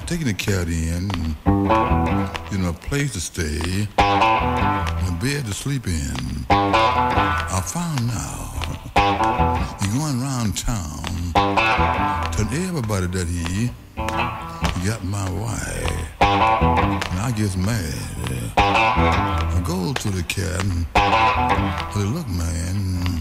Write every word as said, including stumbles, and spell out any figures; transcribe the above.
taking the cat in, you know, a place to stay, a bed to sleep in. I found out he going around town telling everybody that he, he got my wife. And I get mad. I go to the cat and I say, look, man,